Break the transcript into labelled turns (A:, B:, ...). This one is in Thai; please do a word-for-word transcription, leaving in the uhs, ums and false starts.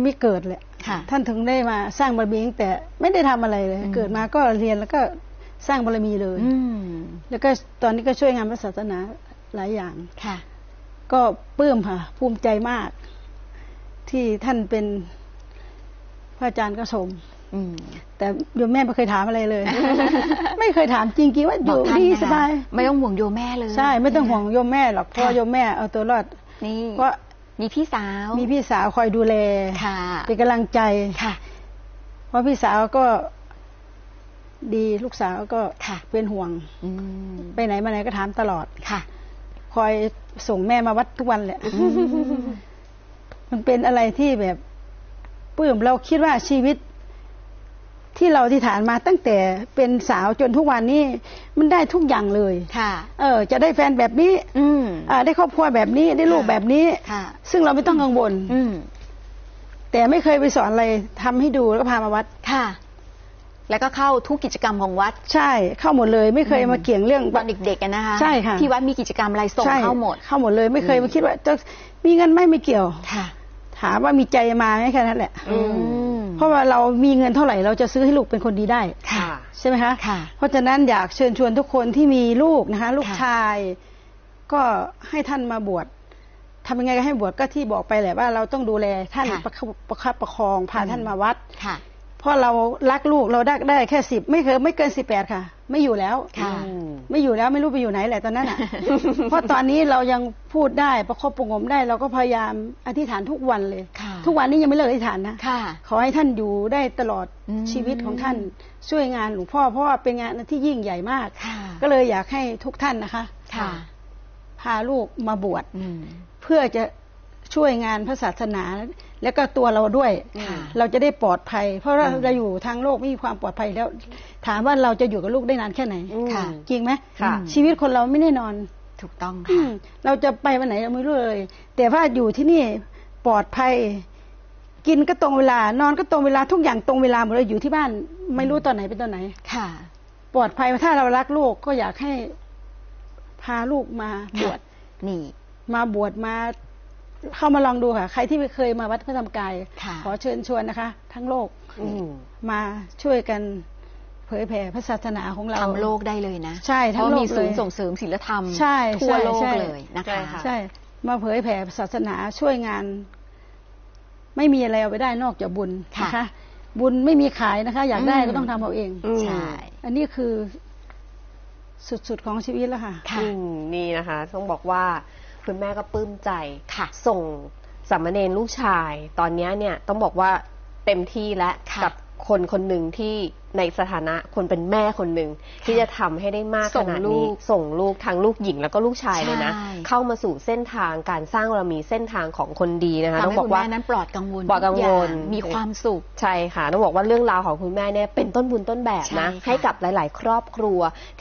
A: มิเกิดแหละท่านถึงได้มาสร้างบารมีตั้งแต่ไม่ได้ทำอะไรเลยเกิดมาก็เรียนแล้วก็สร้างบารมีเลยแล้วก็ตอนนี้ก็ช่วยงานพระศาสนาหลายอย่างค่ะก็ปลื้มค่ะภูมิใจมากที่ท่านเป็นพระอาจารย์ก็ชมแต่โยมแม่ไม่เคยถามอะไรเลย ไม่เคยถามจริงๆว่าอยู่ดีสบาย
B: ไม่ต้องห่วงโยมแม่เลย
A: ใช่ไม่ต้องห่วงโยมแม่หรอกเพราะโยมแม่เอาตัวรอด
B: นี่
A: ก็
B: มีพี่สาว
A: มีพี่สาวคอยดูแลเป็นกำลังใจค่ะเพราะพี่สาวก็ดีลูกสาวก็เป็นห่วงไปไหนมาไหนก็ถามตลอดค่ะคอยส่งแม่มาวัดทุกวันแหละมันเป็นอะไรที่แบบปลื้มเราคิดว่าชีวิตที่เราที่ฐานมาตั้งแต่เป็นสาวจนทุกวันนี้มันได้ทุกอย่างเลยค่ะเออจะได้แฟนแบบนี้อืมอ่าได้ครอบครัวแบบนี้ได้ลูกแบบนี้ค่ะซึ่งเราไม่ต้องกังวลอืมแต่ไม่เคยไปสอนอะไรทำให้ดูแล้วก็พามาวัด
B: ค่ะแล้วก็เข้าทุกกิจกรรมของวัด
A: ใช่เข้าหมดเลยไม่เคยมาเกี่ยงเรื่อง
B: ตอนเด็กๆกันนะคะ
A: ใช่ค่ะ
B: ที่วัดมีกิจกรรมอะไรส่งเข้าหมด
A: เข้าหมดเลยไม่เคยมาคิดว่าจะมีเงินไม่ไม่เกี่ยวค่ะถามว่ามีใจมาไหมแค่นั้นแหละเพราะว่าเรามีเงินเท่าไหร่เราจะซื้อให้ลูกเป็นคนดีได้ใช่ไหมคะเพราะฉะนั้นอยากเชิญชวนทุกคนที่มีลูกนะคะลูกชายก็ให้ท่านมาบวชทำยังไงก็ให้บวชก็ที่บอกไปแหละว่าเราต้องดูแลท่านประคับประคองพาท่านมาวัดเพราะเรารักลูกเราได้ได้แค่สิบไม่เคยไม่เกินสิบแปดค่ะไม่อยู่แล้วไม่อยู่แล้วไม่รู้ไปอยู่ไหนแหละตอนนั้นอ่ะ เพราะตอนนี้เรายังพูดได้ประคบประงมได้เราก็พยายามอธิษฐานทุกวันเลยทุกวันนี้ยังไม่เลิกอธิษฐานนะขอให้ท่านอยู่ได้ตลอดชีวิตของท่านช่วยงานหลวงพ่อเพราะว่าเป็นงานที่ยิ่งใหญ่มากก็เลยอยากให้ทุกท่านนะคะพาลูกมาบวชเพื่อจะช่วยงานพระศาสนาแล้วก็ตัวเราด้วยเราจะได้ปลอดภัยเพราะเราอยู่ทางโลกไม่มีความปลอดภัยแล้วถามว่าเราจะอยู่กับลูกได้นานแค่ไหนจริงไหมชีวิตคนเราไม่แน่นอน
B: ถูกต้องค่ะ
A: เราจะไปวันไหนเราไม่รู้เลยแต่ว่าอยู่ที่นี่ปลอดภัยกินก็ตรงเวลานอนก็ตรงเวลาทุกอย่างตรงเวลาหมดเลยอยู่ที่บ้านไม่รู้ตอนไหนเป็นตอนไหนค่ะปลอดภัยถ้าเรารักลูกก็อยากให้พาลูกมาบวชนี่มาบวชมาเข้ามาลองดูค่ะใครที่ไม่เคยมาวัดพระธรรมกายขอเชิญชวนนะคะทั้งโลกมาช่วยกันเผยแผ่พระศาสนาของเรา
B: ทั้งโลกได้เลยนะ
A: ใช่ทั้งโลกเลย
B: มีศูนย์ส่งเสริมศีลธรรม
A: ทั่
B: วโลกเลยนะคะ
A: ใช่มาเผยแผ่ศาสนาช่วยงานไม่มีอะไรเอาไปได้นอกจากบุญนะคะบุญไม่มีขายนะคะอยากได้ก็ต้องทำเอาเองใช่อันนี้คือสุดๆของชีวิตแล้วค่ะ
C: นี่นะคะต้องบอกว่าคุณแม่ก็ปลื้มใจส่งสามเณรลูกชายตอนนี้เนี่ยต้องบอกว่าเต็มที่และกับคนคนหนึ่งที่ในสถานะคนเป็นแม่คนหนึ่งที่จะทำให้ได้มากขนาดนี้ส่งลูกทั้งลูกหญิงแล้วก็ลูกชายเลยนะเข้ามาสู่เส้นทางการสร้างบารมีเส้นทางของคนดีนะคะต้องบอกว่า
B: แม่นั้นปลอดกังวล
C: ปลอดกังวล
B: มีความสุข
C: ใช่ค่ะต้องบอกว่าเรื่องราวของคุณแม่เนี่ยเป็นต้นบุญต้นแบบนะให้กับหลายๆครอบครัว